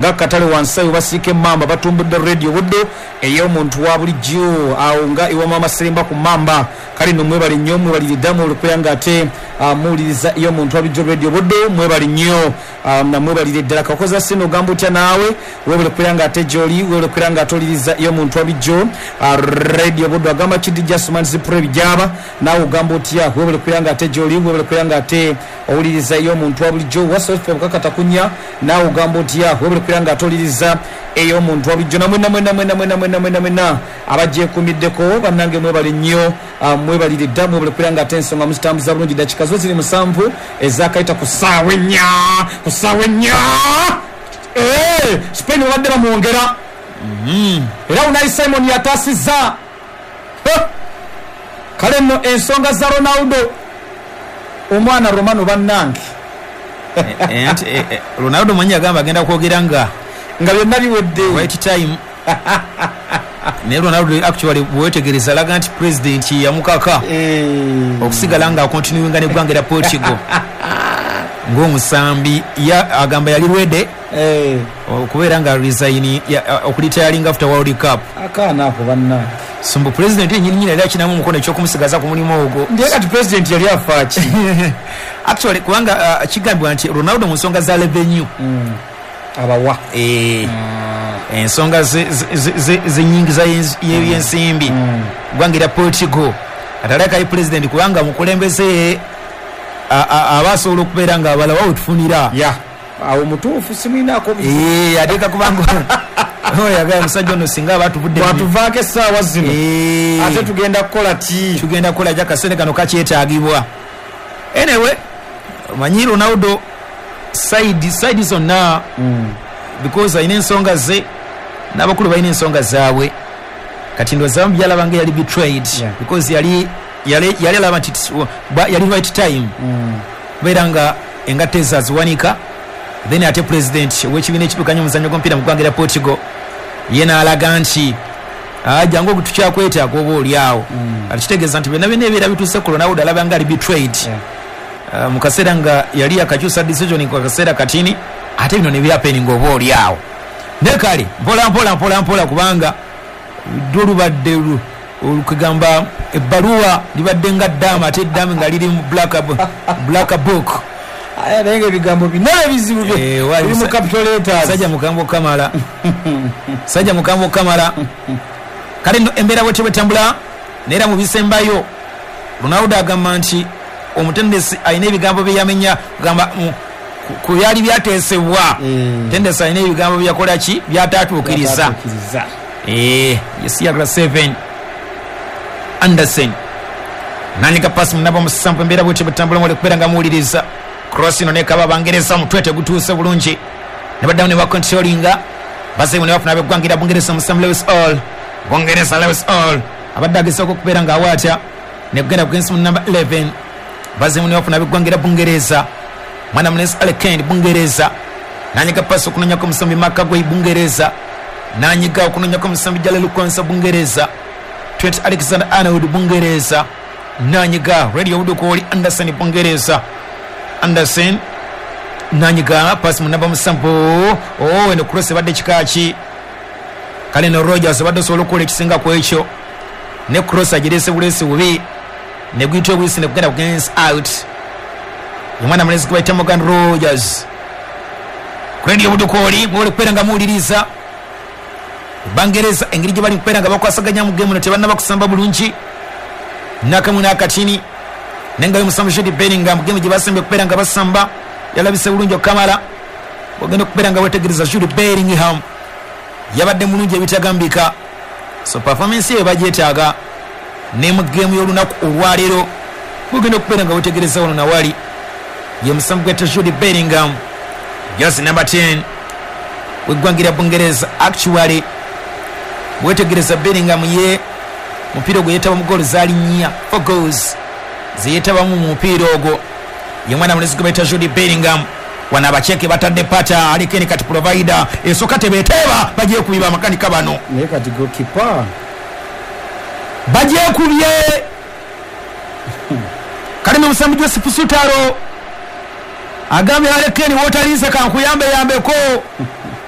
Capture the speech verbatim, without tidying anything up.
ngakatale wansayo basike mamba batumbudde radio buddo eyo muntu wa bulijjo awo nga iwa mama Seremba ku mamba kali no mwebali nnyo mwebali damu olukuyanga ate amuliriza iyo muntu wa bulijjo radio buddo mwebali nnyo na mwebali ddala kakoza sino gambo tya nawe webale kuyanga ate joli webale kuyanga atoliriza iyo muntu wa bulijjo radio buddo agamba kidi Jasman Zipre bijaba nawe gambo tya webale kuyanga ate joli webale kuyanga ate oliriza iyo muntu wa bulijjo wasofe bakata kunya nawe gambo tya webale kuyanga atoliriza eyo muntu wa bulijjo namwe namwe namwe namwe namwe namwe namwe na abaje kumiddeko banange mwebali nnyo mwebali dda mwebale kuyanga ate ensonga musitambuza bulungi dakika zo ziri musanvu ezakaita kusawe nya kusawe nya eh Spain wadde bamuongera mhm era Unai Simon yatasiza kale no ensonga za Ronaldo omwana Romano bannange eh eh Ronaldo manya gamba agenda kwogeranga nga byonna biwedde right time ne Ronaldo actually bwetegereza laga nti president yamukaka eh okusigala nga continuing ne gwangera Portugal ng'omusambi ya agamba yali rwede eh okubeera nga resign okulitayalinga after World Cup akana ako banna sumbu president nyinyi nyinyi yali kinamu mukono ekyokumusagaza ku mulimu ogwo ndiye kati president yali afachi actually kubanga uh, kigambwa nti Ronaldo musonga za revenue mm. abawa eh mm. ensonga ze nyingi za yensimbi mm. gwangira Portugal ataleka i president kubanga mukulembeze abasobola okubeera nga abala bawutufunira ya awo mutuufu siminako eh ateeka kubanga oya gaya musajja ono singa batuvudde batuvaako essaawa zino ate tugenda kukola ti tugenda kukola ja kasente kano kakyetaagibwa anyway manyi Ronaldo side side zonna mm. because ayina ensonga ze n'abakulu bayina ensonga zaabwe kati ndo zamu yalabanga yali betrayed yeah. because yali yali yali alaba nti yali right time mm. beranga engateza ziwanika then ate president w'ekibiina ekidukanya omuzannyo gw'omupiira mu ggwanga lya Portugal yena alaga nti ajangu okutukyakwetaaga oba oli awo mm. akitegeeza nti byonna byonna ebiera bituuse ku Ronaldo alaba nga ali betrayed yeah. uh, mu kaseera nga yali akakyusa decision ku kaseera katini ate bino ne byapeninga oba oli awo ne kale mpola mpola mpola mpola kubanga dolubadde olukugamba ebbaluwa libadde nga ddaama ate eddaama nga liri mu black black book aya nenge bigambo binaye bizibu bye biri mu capital letters sajja mukambo kamala sajja mukambo kamala kale no embera bwe tebetambula neera mu bisembayo Ronaldo agamba nti omutendesi ayina ebigambo bye yamenya kugamba ku byali byateesebwa tendesi ayina ebigambo byakola ki byatatuukiriza eh yesiyagra seven Anderson nanyika pasi munaba musampu embera bwe tebetambula mu lekubera nga muwuliriza cross ino nekaba bangereza mutwete gutuuse bulungi ne baddamu ne bakontrolinga base mu ne bafuna begwangira bungereza musam Lewis All bungereza Lewis All abadde agezaako okubeera nga awaatya ne kugenda kugensi mu number eleven base mu ne bafuna begwangira bungereza mwana munesi Alekend bungereza nanyiga pasi okunoonya ko musambi Makagwe bungereza nanyiga okunoonya ko musambi Jalelu Konsa bungereza Trent Alexander Arnold bungereza nanyiga Radio Udukoli Anderson bungereza Anderson nanyiga pass munaba musampo oh eno cross badde kikachi kale no Rogers badde solo kole kisinga ku ekyo ne cross agirese bulese bubi ne gwito bwisi ne kugenda against out yamana mulezi kwa Morgan Rogers Radio Budukoli bole kweranga muliriza Bangereza engirije bali kweranga bakwasaganya mu game no tebanna bakusamba bulungi nakamuna akatini nenga yomusambu Jude Bellingham game gye basembe kuperanga basamba yalabise bulungi Kamara bogenda kuperanga wetegereza Jude Bellingham yabadde mulungi ebitagambika so performance ye bajetaaga ne mu game y'olunaku olwalero bogenda kuperanga wetegereza ono nawali ye musambu gwete Jude Bellingham just number ten wegwangira Bungereza actually wetegereza Bellingham ye mupira gwe yetaba mu goal zali nnya four goals ziyetaba mu mupira ogwo ye mwana mulezi gwe Jude Bellingham wana abacheke batadde pata alikeni kati provider esoka tebeteba baje kubiba makanika bano ne kati goalkeeper baje kubye kalime musambu Joseph Sutaro agambe alikeni wotalize kan kuyambe yambe ko